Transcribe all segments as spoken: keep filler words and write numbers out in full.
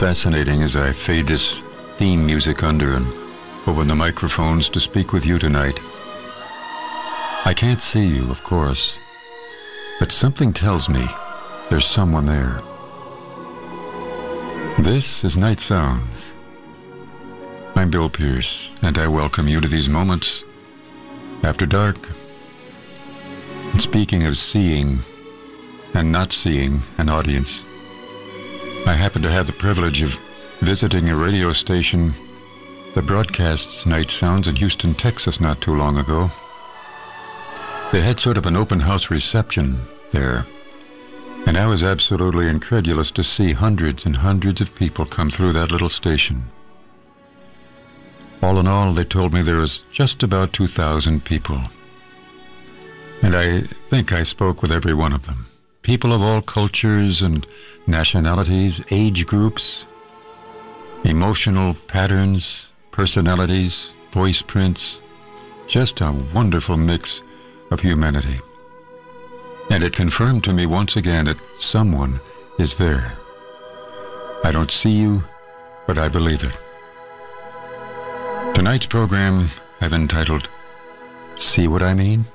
fascinating as I fade this theme music under and open the microphones to speak with you tonight. I can't see you, of course, but something tells me there's someone there. This is Night Sounds. I'm Bill Pierce, and I welcome you to these moments after dark. And speaking of seeing and not seeing an audience, I happen to have the privilege of visiting a radio station that broadcasts Night Sounds in Houston, Texas not too long ago. They had sort of an open house reception there, and I was absolutely incredulous to see hundreds and hundreds of people come through that little station. All in all, they told me there was just about two thousand people, and I think I spoke with every one of them. People of all cultures and nationalities, age groups, emotional patterns, personalities, voice prints, just a wonderful mix of humanity. And it confirmed to me once again that someone is there. I don't see you, but I believe it. Tonight's program I've entitled, See What I Mean?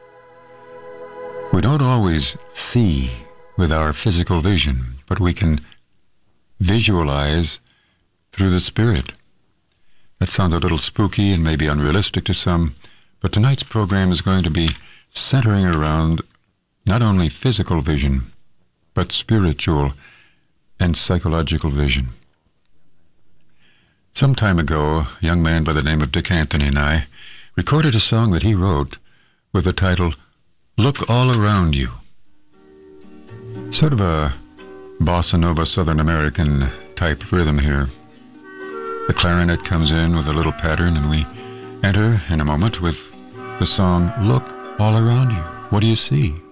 We don't always see with our physical vision, but we can visualize through the spirit. That sounds a little spooky and maybe unrealistic to some, but tonight's program is going to be centering around not only physical vision, but spiritual and psychological vision. Some time ago, a young man by the name of Dick Anthony and I recorded a song that he wrote with the title, Look All Around You. Sort of a bossa nova Southern American type rhythm here. The clarinet comes in with a little pattern, and we enter in a moment with the song, Look All Around You. What do you see?